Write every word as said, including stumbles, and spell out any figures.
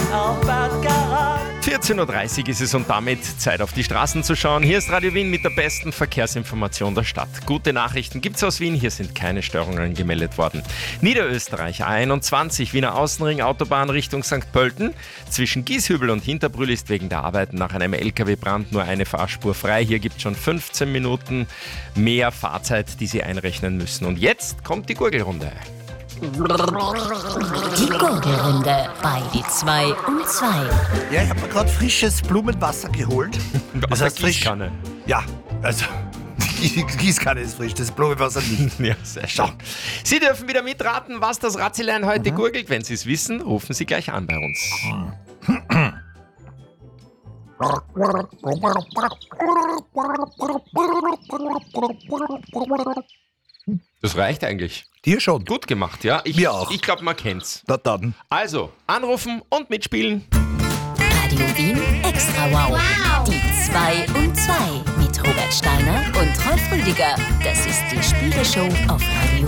vierzehn Uhr dreißig ist es und damit Zeit auf die Straßen zu schauen. Hier ist Radio Wien mit der besten Verkehrsinformation der Stadt. Gute Nachrichten gibt's aus Wien, hier sind keine Störungen gemeldet worden. Niederösterreich A einundzwanzig, Wiener Außenring, Autobahn Richtung Sankt Pölten. Zwischen Gieshübel und Hinterbrühl ist wegen der Arbeiten nach einem L K W-Brand nur eine Fahrspur frei. Hier gibt's schon fünfzehn Minuten mehr Fahrzeit, die Sie einrechnen müssen. Und jetzt kommt die Gurgelrunde. Die Gurgelrunde bei die zwei um zwei. Ja, ich habe mir gerade frisches Blumenwasser geholt. Das heißt frisch. Gießkanne. Ja, also die Gießkanne ist frisch, das Blumenwasser nicht. Ja, sehr schön. Sie dürfen wieder mitraten, was das Ratzilein heute mhm. gurgelt. Wenn Sie es wissen, rufen Sie gleich an bei uns. Das reicht eigentlich. Dir schon? Gut gemacht, ja? Ich, Mir auch. Ich glaube, man kennt's. Na dann. Also, anrufen und mitspielen. Radio Wien Extra Wow. wow. Die zwei um zwei mit Robert Steiner und Rolf Rüdiger. Das ist die Spieleshow auf Radio